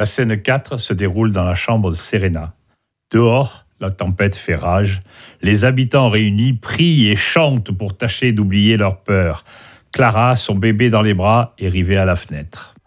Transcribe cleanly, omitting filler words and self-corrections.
La scène 4 se déroule dans la chambre de Serena. Dehors, la tempête fait rage. Les habitants réunis prient et chantent pour tâcher d'oublier leur peur. Clara, son bébé dans les bras, est rivée à la fenêtre.